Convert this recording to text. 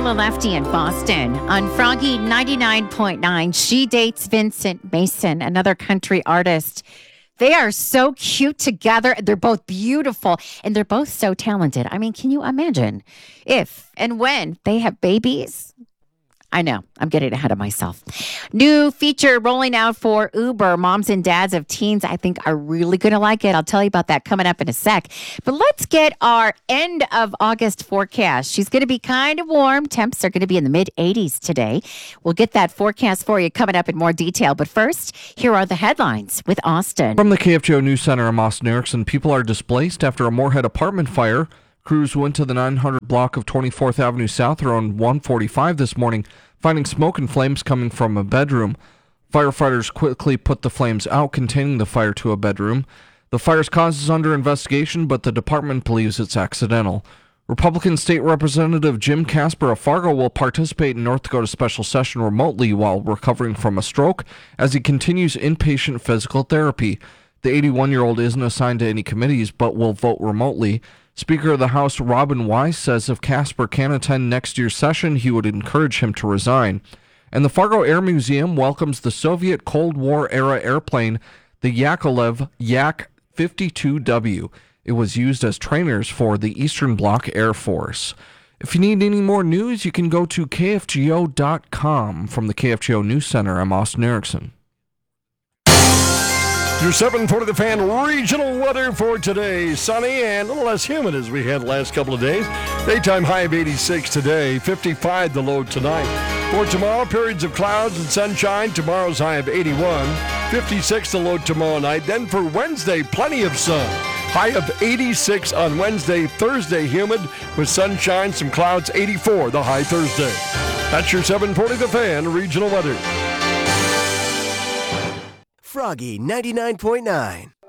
Daniela Lefty in Boston. On Froggy 99.9, she dates Vincent Mason, another country artist. They are so cute together. They're both beautiful, and they're both so talented. I mean, can you imagine if and when they have babies? I know, I'm getting ahead of myself. New feature rolling out for Uber. Moms and dads of teens, I think, are really going to like it. I'll tell you about that coming up in a sec. But let's get our end of August forecast. She's going to be kind of warm. Temps are going to be in the mid-80s today. We'll get that forecast for you coming up in more detail. But first, here are the headlines with Austin. From the KFGO News Center, I'm Austin Erickson. People are displaced after a Moorhead apartment fire. Crews went to the 900 block of 24th Avenue South around 1:45 this morning, finding smoke and flames coming from a bedroom. Firefighters quickly put the flames out, containing the fire to a bedroom. The fire's cause is under investigation, but the department believes it's accidental. Republican State Representative Jim Casper of Fargo will participate in North Dakota special session remotely while recovering from a stroke as he continues inpatient physical therapy. The 81-year-old isn't assigned to any committees, but will vote remotely. Speaker of the House Robin Wise says if Casper can attend next year's session, he would encourage him to resign. And the Fargo Air Museum welcomes the Soviet Cold War-era airplane, the Yakolev Yak-52W. It was used as trainers for the Eastern Bloc Air Force. If you need any more news, you can go to KFGO.com. From the KFGO News Center, I'm Austin Erickson. Your 740 The Fan regional weather for today. Sunny and a little less humid as we had the last couple of days. Daytime high of 86 today, 55 the low tonight. For tomorrow, periods of clouds and sunshine. Tomorrow's high of 81, 56 the low tomorrow night. Then for Wednesday, plenty of sun. High of 86 on Wednesday. Thursday, humid with sunshine, some clouds, 84 the high Thursday. That's your 740 The Fan regional weather. Froggy 99.9.